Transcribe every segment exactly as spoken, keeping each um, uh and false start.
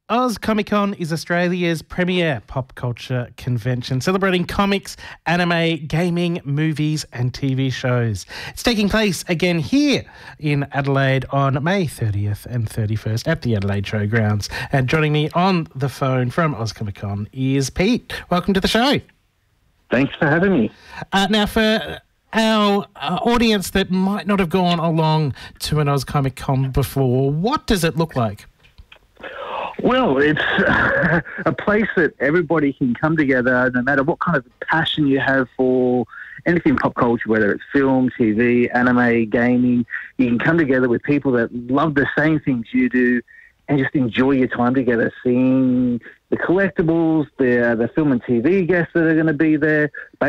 Oz Comic Con is Australia's premier pop culture convention, celebrating comics, anime, gaming, movies and T V shows. It's taking place again here in Adelaide on May thirtieth and thirty-first at the Adelaide Showgrounds. And joining me on the phone from Oz Comic Con is Pete. Welcome to the show. Thanks for having me. Uh, now, for our uh, audience that might not have gone along to an Oz Comic Con before, what does it look like? Well, it's a place that everybody can come together, no matter what kind of passion you have for anything pop culture, whether it's film, T V, anime, gaming. You can come together with people that love the same things you do and just enjoy your time together, seeing the collectibles, the, the film and T V guests that are going to be there.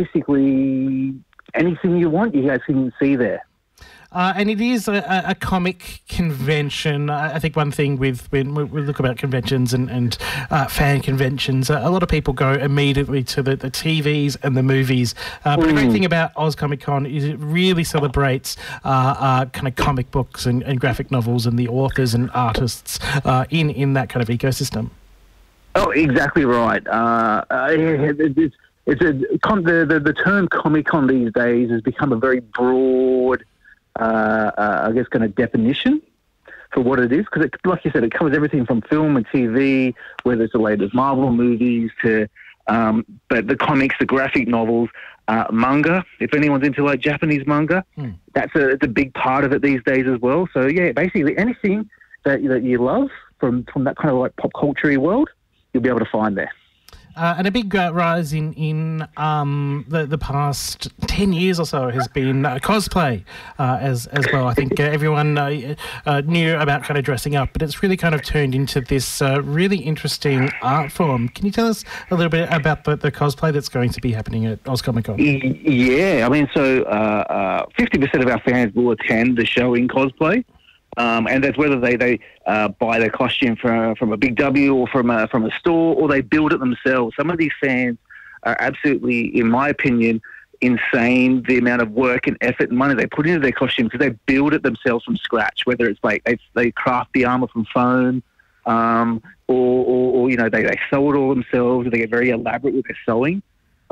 Basically, anything you want, you guys can see there. Uh, and it is a, a comic convention. I think one thing with when we look about conventions and, and uh, fan conventions, uh, a lot of people go immediately to the, the T Vs and the movies. Uh, but mm. the great thing about Oz Comic Con is it really celebrates uh, uh, kind of comic books and, and graphic novels and the authors and artists uh, in, in that kind of ecosystem. Oh, exactly right. Uh, uh, it's it's a, the, the, the term Comic Con these days has become a very broad Uh, uh, I guess, kind of definition for what it is, because, like you said, it covers everything from film and T V, whether it's the latest Marvel movies to, um, but the comics, the graphic novels, uh, manga. If anyone's into like Japanese manga, mm. that's a, it's a big part of it these days as well. So yeah, basically anything that that you love from from that kind of like pop culture world, you'll be able to find there. Uh, and a big uh, rise in in um, the the past ten years or so has been uh, cosplay uh, as as well. I think uh, everyone uh, uh, knew about kind of dressing up, but it's really kind of turned into this uh, really interesting art form. Can you tell us a little bit about the, the cosplay that's going to be happening at Oz Comic Con? Yeah, I mean, so uh, uh, fifty percent of our fans will attend the show in cosplay. Um, and that's whether they, they uh, buy their costume from from a Big W or from a, from a store, or they build it themselves. Some of these fans are absolutely, in my opinion, insane, the amount of work and effort and money they put into their costumes, because they build it themselves from scratch, whether it's like they, they craft the armour from foam, um, or, or, or, you know, they, they sew it all themselves, or they get very elaborate with their sewing.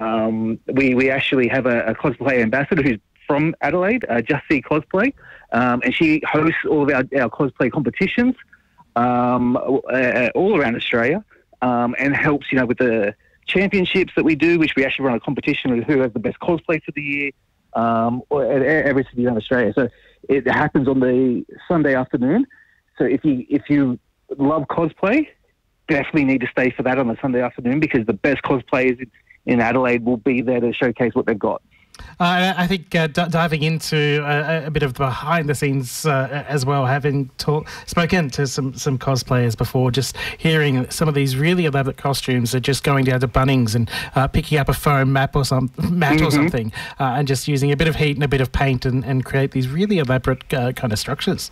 Um, we, we actually have a, a cosplay ambassador who's from Adelaide, uh, Just See Cosplay, um, and she hosts all of our, our cosplay competitions um, uh, all around Australia, um, and helps, you know, with the championships that we do, which we actually run a competition with who has the best cosplay for the year, um, at every city around Australia. So it happens on the Sunday afternoon. So if you if you love cosplay, definitely need to stay for that on the Sunday afternoon, because the best cosplayers in, in Adelaide will be there to showcase what they've got. Uh, I think uh, d- diving into a, a bit of behind the scenes uh, as well, having talk, spoken to some, some cosplayers before, just hearing some of these really elaborate costumes are just going down to Bunnings and uh, picking up a foam map or some mat mm-hmm. or something, uh, and just using a bit of heat and a bit of paint and, and create these really elaborate uh, kind of structures.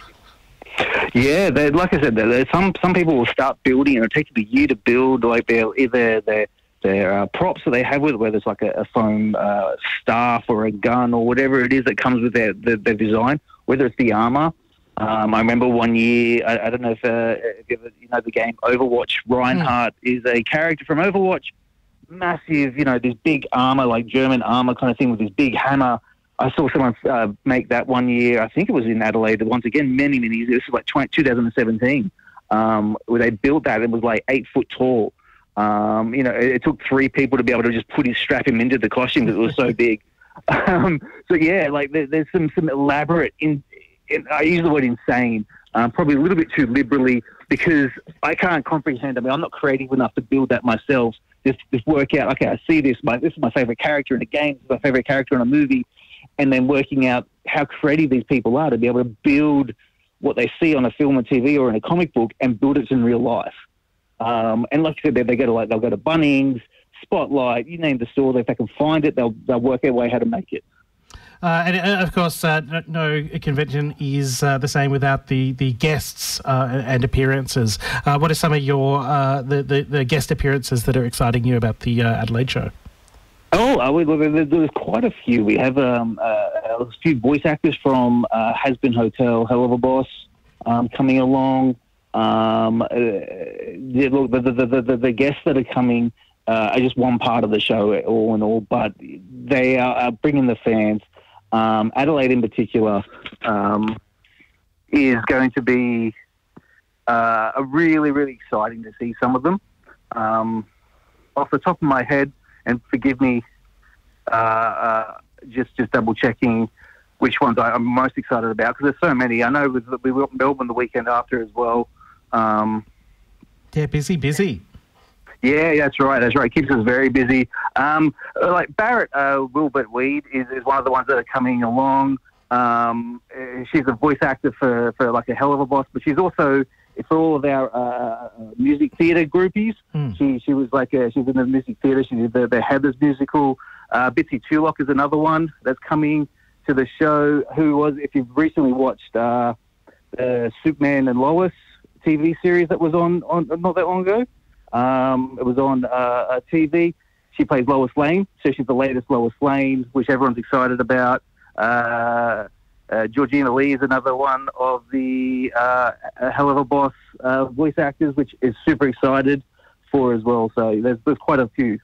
Yeah, like I said, some some people will start building, and it'll take them a year to build, like their either their their uh, props that they have with, whether it's like a, a foam uh, staff or a gun or whatever it is that comes with their, their, their design, whether it's the armour. Um, I remember one year, I, I don't know if, uh, if you, ever, you know the game Overwatch, Reinhardt mm. is a character from Overwatch, massive, you know, this big armour, like German armour kind of thing with this big hammer. I saw someone uh, make that one year, I think it was in Adelaide, once again, many, many years, this was like twenty, twenty seventeen, um, where they built that, it was like eight foot tall. Um, you know, it, it took three people to be able to just put his strap him into the costume because it was so big. Um, so yeah, like there, there's some some elaborate. In, in, I use the word insane, um, probably a little bit too liberally, because I can't comprehend. I mean, I'm not creative enough to build that myself. Just just work out. Okay, I see this. My this is my favorite character in a game. This is my favorite character in a movie, and then working out how creative these people are to be able to build what they see on a film or T V or in a comic book and build it in real life. Um, and like I said, they, they go to like they'll go to Bunnings, Spotlight, you name the store. If they can find it, they'll they'll work their way how to make it. Uh, and uh, of course, uh, no convention is uh, the same without the the guests uh, and appearances. Uh, what are some of your uh, the, the the guest appearances that are exciting you about the uh, Adelaide show? Oh, uh, we, there's quite a few. We have um, uh, a few voice actors from uh, Has Been Hotel, Hell of a Boss, um, coming along. Um, uh, yeah, look, the, the, the, the, the guests that are coming uh, are just one part of the show, all in all, but they are, are bringing the fans. Um, Adelaide, in particular, um, is going to be uh, a really, really exciting to see some of them. Um, off the top of my head, and forgive me, uh, uh, just just double checking which ones I, I'm most excited about, because there's so many. I know with, we were in Melbourne the weekend after as well. Um, yeah, busy, busy. Yeah, that's right. That's right. Keeps us very busy. Um, like Barrett uh, Wilbert Weed is, is one of the ones that are coming along. Um, she's a voice actor for, for like a Hell of a Boss, but she's also for all of our uh, music theatre groupies. Mm. She she was like a, she's in the music theatre. She did the, the Heathers musical. Uh, Bitsy Tulloch is another one that's coming to the show. Who was, if you've recently watched uh, the Superman and Lois T V series that was on, on not that long ago. Um, it was on uh, T V. She plays Lois Lane, so she's the latest Lois Lane, which everyone's excited about. Uh, uh, Georgina Lee is another one of the uh, Hell of a Boss uh, voice actors, which is super excited for as well. So there's there's quite a few.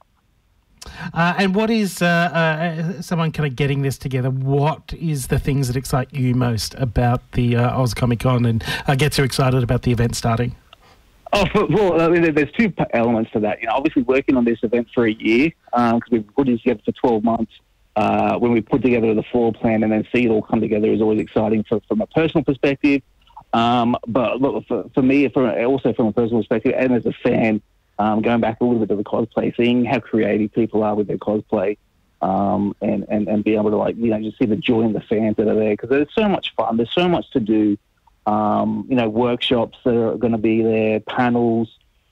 Uh, and what is uh, uh, someone kind of getting this together? What is the things that excite you most about the uh, Oz Comic Con and uh, gets you excited about the event starting? Oh, for, well, I mean, there's two elements to that. You know, obviously working on this event for a year, because um, we've put it together for twelve months. Uh, when we put together the floor plan and then see it all come together is always exciting for, from a personal perspective. Um, but look, for, for me, for, also from a personal perspective, and as a fan, um, going back a little bit to the cosplay, seeing how creative people are with their cosplay, um, and, and, and be able to, like, you know, just see the joy in the fans that are there, because there's so much fun. There's so much to do. Um, you know, workshops that are going to be there, panels,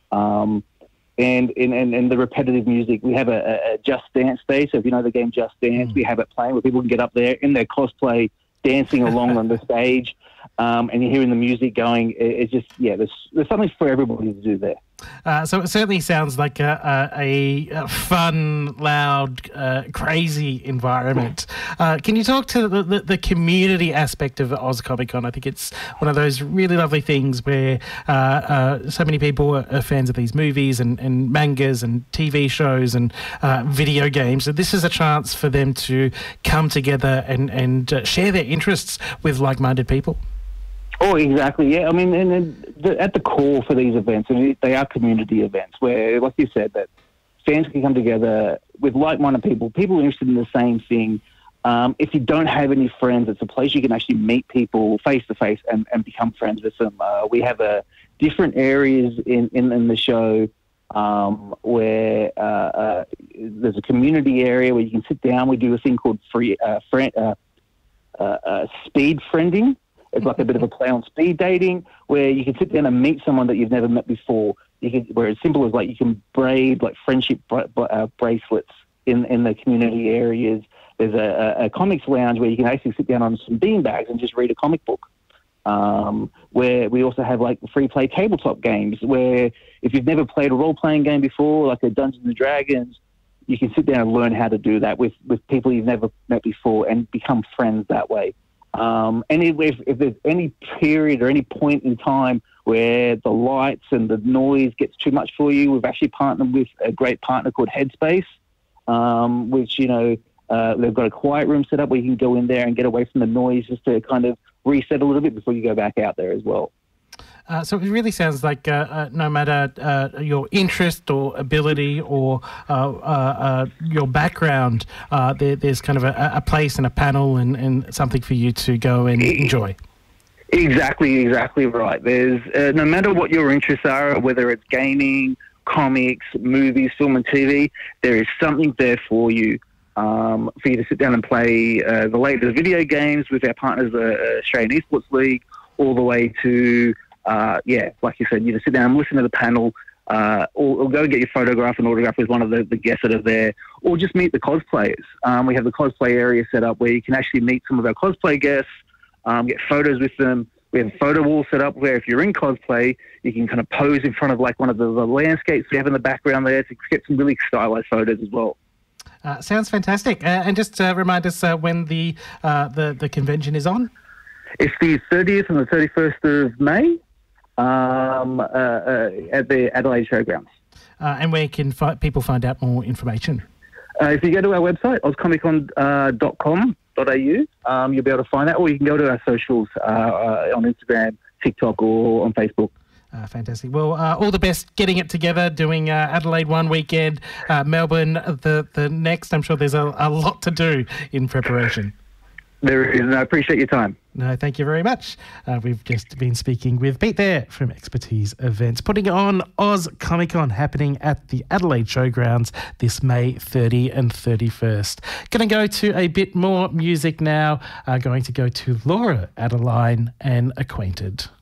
um, and, and, and, and the repetitive music. We have a, a Just Dance day, so if you know the game Just Dance, mm. we have it playing where people can get up there in their cosplay, dancing along on the stage, um, and you're hearing the music going. It, it's just, yeah, there's, there's something for everybody to do there. Uh, so it certainly sounds like a, a, a fun, loud, uh, crazy environment. Uh, can you talk to the, the, the community aspect of Oz Comic Con? I think it's one of those really lovely things where uh, uh, so many people are, are fans of these movies and, and mangas and T V shows and uh, video games. So this is a chance for them to come together and, and uh, share their interests with like-minded people. Oh, exactly. Yeah, I mean, and, and the, at the core for these events, I mean, they are community events where, like you said, that fans can come together with like-minded people, people interested in the same thing. Um, if you don't have any friends, it's a place you can actually meet people face-to-face and, and become friends with them. Uh, we have uh, different areas in, in, in the show um, where uh, uh, there's a community area where you can sit down. We do a thing called free uh, friend, uh, uh, uh, speed friending. It's like a bit of a play on speed dating, where you can sit down and meet someone that you've never met before. You can, where it's simple as like you can braid like friendship bra- uh, bracelets in, in the community areas. There's a, a, a comics lounge where you can actually sit down on some beanbags and just read a comic book. Um, where we also have like free play tabletop games, where if you've never played a role playing game before, like a Dungeons and Dragons, you can sit down and learn how to do that with, with people you've never met before and become friends that way. Um, and if, if there's any period or any point in time where the lights and the noise gets too much for you, we've actually partnered with a great partner called Headspace, um, which, you know, uh, they've got a quiet room set up where you can go in there and get away from the noise just to kind of reset a little bit before you go back out there as well. Uh, so it really sounds like uh, uh, no matter uh, your interest or ability or uh, uh, uh, your background, uh, there, there's kind of a, a place and a panel and, and something for you to go and enjoy. Exactly, exactly right. There's uh, no matter what your interests are, whether it's gaming, comics, movies, film and T V, there is something there for you. Um, for you to sit down and play uh, the latest video games with our partners, the uh, Australian Esports League, all the way to Uh, yeah, like you said, you just sit down and listen to the panel, uh, or, or go get your photograph and autograph with one of the, the guests that are there, or just meet the cosplayers. Um, we have the cosplay area set up where you can actually meet some of our cosplay guests, um, get photos with them. We have a photo wall set up where if you're in cosplay, you can kind of pose in front of like one of the, the landscapes we have in the background there to get some really stylized photos as well. Uh, sounds fantastic. Uh, and just uh, remind us uh, when the, uh, the the convention is on. It's the thirtieth and the thirty-first of May. um, uh, uh, at the Adelaide Showgrounds. Uh, and where can fi- people find out more information? Uh, if you go to our website, oz comic con dot com dot a u, um, you'll be able to find that, or you can go to our socials uh, uh, on Instagram, TikTok, or on Facebook. Uh, fantastic. Well, uh, all the best getting it together, doing uh, Adelaide one weekend, uh, Melbourne the, the next. I'm sure there's a, a lot to do in preparation. There is, and I appreciate your time. No, thank you very much. Uh, we've just been speaking with Pete there from Expertise Events, putting on Oz Comic Con, happening at the Adelaide Showgrounds this May thirtieth and thirty-first. Going to go to a bit more music now. Uh, going to go to Laura Adeline and Acquainted.